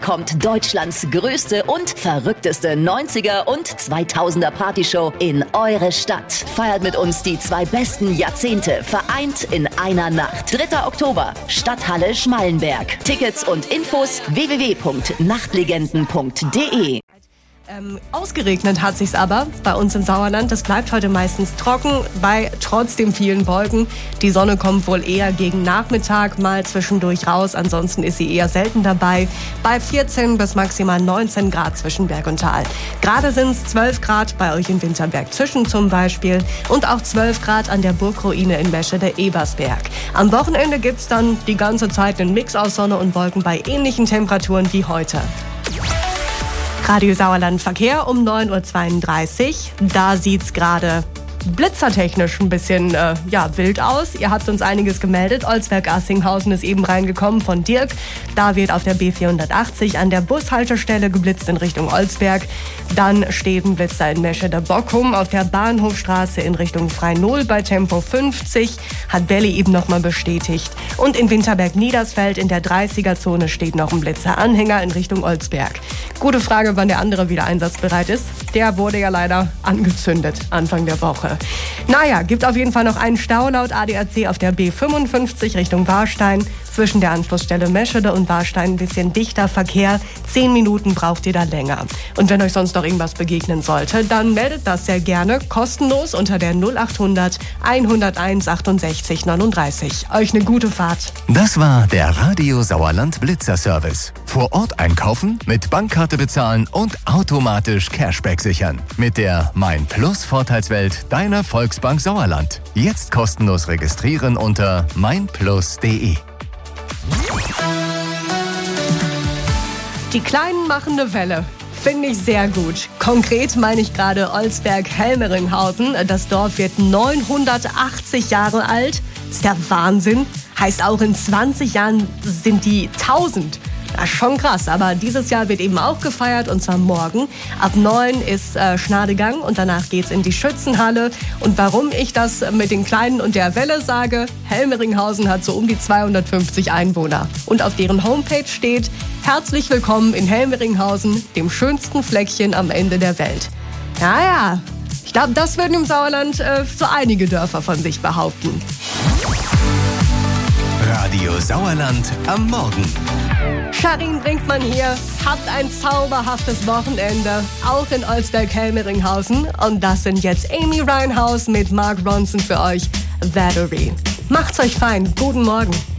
kommt Deutschlands größte und verrückteste 90er und 2000er Partyshow in eure Stadt. Feiert mit uns die 2 besten Jahrzehnte, vereint in einer Nacht. 3. Oktober, Stadthalle Schmallenberg. Tickets und Infos www.nachtlegenden.de. Ausgeregnet hat sich's aber bei uns im Sauerland. Es bleibt heute meistens trocken, bei trotzdem vielen Wolken. Die Sonne kommt wohl eher gegen Nachmittag mal zwischendurch raus. Ansonsten ist sie eher selten dabei. Bei 14 bis maximal 19 Grad zwischen Berg und Tal. Gerade sind es 12 Grad bei euch in Winterberg-Zwischen zum Beispiel. Und auch 12 Grad an der Burgruine in Meschede-Ebersberg. Am Wochenende gibt's dann die ganze Zeit einen Mix aus Sonne und Wolken bei ähnlichen Temperaturen wie heute. Radio Sauerland Verkehr um 9.32 Uhr. Da sieht's gerade blitzertechnisch ein bisschen wild aus. Ihr habt uns einiges gemeldet. Olsberg-Assinghausen ist eben reingekommen von Dirk. Da wird auf der B480 an der Bushaltestelle geblitzt in Richtung Olsberg. Dann steht ein Blitzer in Meschede-Bockum auf der Bahnhofstraße in Richtung Frei-Null bei Tempo 50. Hat Belli eben nochmal bestätigt. Und in Winterberg-Niedersfeld in der 30er-Zone steht noch ein Blitzer-Anhänger in Richtung Olsberg. Gute Frage, wann der andere wieder einsatzbereit ist. Der wurde ja leider angezündet Anfang der Woche. Naja, gibt auf jeden Fall noch einen Stau laut ADAC auf der B55 Richtung Warstein. Zwischen der Anschlussstelle Meschede und Warstein ein bisschen dichter Verkehr. 10 Minuten braucht ihr da länger. Und wenn euch sonst noch irgendwas begegnen sollte, dann meldet das sehr gerne kostenlos unter der 0800 101 68 39. Euch eine gute Fahrt. Das war der Radio Sauerland Blitzer Service. Vor Ort einkaufen, mit Bankkarte bezahlen und automatisch Cashback sichern. Mit der Mein Plus Vorteilswelt deiner Volksbank Sauerland. Jetzt kostenlos registrieren unter meinplus.de. Die Kleinen machen eine Welle. Finde ich sehr gut. Konkret meine ich gerade Olsberg-Helmeringhausen. Das Dorf wird 980 Jahre alt. Ist ja Wahnsinn. Heißt auch in 20 Jahren sind die 1000. Das ist schon krass, aber dieses Jahr wird eben auch gefeiert und zwar morgen. Ab 9 ist Schnadegang und danach geht's in die Schützenhalle. Und warum ich das mit den Kleinen und der Welle sage, Helmeringhausen hat so um die 250 Einwohner. Und auf deren Homepage steht, herzlich willkommen in Helmeringhausen, dem schönsten Fleckchen am Ende der Welt. Naja, ich glaube, das würden im Sauerland so einige Dörfer von sich behaupten. Radio Sauerland am Morgen. Charin Brinkmann hier. Habt ein zauberhaftes Wochenende, auch in Olsberg-Helmeringhausen. Und das sind jetzt Amy Winehouse mit Mark Ronson für euch, Battery. Macht's euch fein. Guten Morgen.